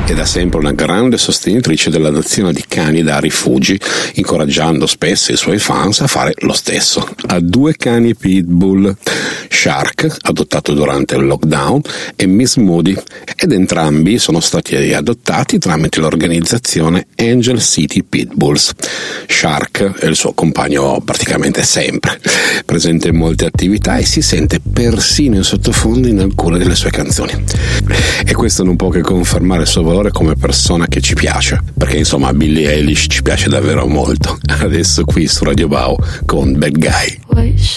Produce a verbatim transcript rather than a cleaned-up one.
è da sempre una grande sostenitrice dell'adozione di cani da rifugi, incoraggiando spesso i suoi fans a fare lo stesso. Ha due cani pitbull, Shark, adottato durante il lockdown, e Miss Moody, ed entrambi sono stati adottati tramite l'organizzazione Angel City Pitbulls. Shark è il suo compagno praticamente sempre, presente in molte attività e si sente persino in sottofondo in alcune delle sue canzoni. E questo non può che confermare il suo valore come persona che ci piace, perché insomma Billie Eilish ci piace davvero molto. Adesso qui su Radio Bao con Bad Guy.